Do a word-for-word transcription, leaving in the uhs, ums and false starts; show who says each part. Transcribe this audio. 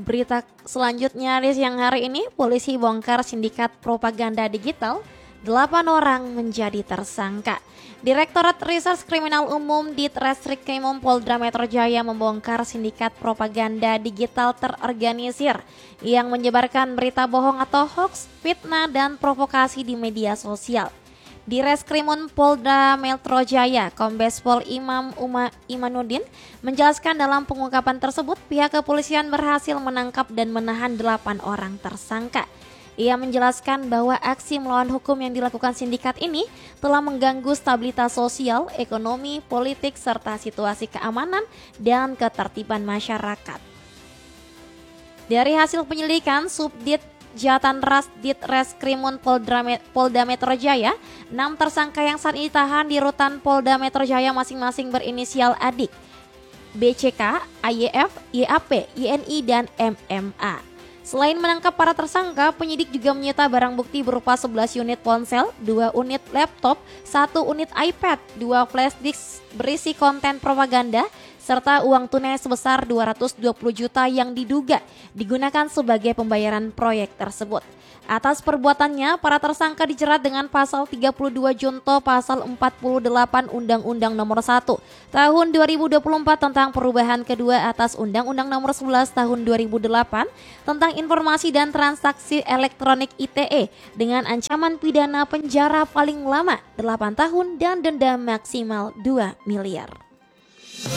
Speaker 1: berita selanjutnya di siang hari ini, polisi bongkar sindikat propaganda digital, delapan orang menjadi tersangka. Direktorat Reserse Kriminal Umum Ditreskrimum Polda Metro Jaya membongkar sindikat propaganda digital terorganisir yang menyebarkan berita bohong atau hoax, fitnah, dan provokasi di media sosial. Di Reskrimum Polda Metro Jaya, Kombes Pol Imam Uma Imanuddin menjelaskan dalam pengungkapan tersebut pihak kepolisian berhasil menangkap dan menahan delapan orang tersangka. Ia menjelaskan bahwa aksi melawan hukum yang dilakukan sindikat ini telah mengganggu stabilitas sosial, ekonomi, politik, serta situasi keamanan dan ketertiban masyarakat. Dari hasil penyelidikan, Subdit Jatan Ras Ditreskrimum Polda, Polda Metro Jaya, enam tersangka yang saat ini ditahan di rutan Polda Metro Jaya masing-masing berinisial Adik, B C K, A Y F, Y A P, Y N I, dan M M A. Selain menangkap para tersangka, penyidik juga menyita barang bukti berupa sebelas unit ponsel, dua unit laptop, satu unit iPad, dua flash disk berisi konten propaganda, serta uang tunai sebesar dua ratus dua puluh juta yang diduga digunakan sebagai pembayaran proyek tersebut. Atas perbuatannya, para tersangka dijerat dengan pasal tiga puluh dua junto pasal empat puluh delapan Undang-Undang Nomor satu Tahun dua ribu dua puluh empat tentang perubahan kedua atas Undang-Undang Nomor sebelas Tahun dua ribu delapan tentang informasi dan transaksi elektronik I T E dengan ancaman pidana penjara paling lama delapan tahun dan denda maksimal dua miliar.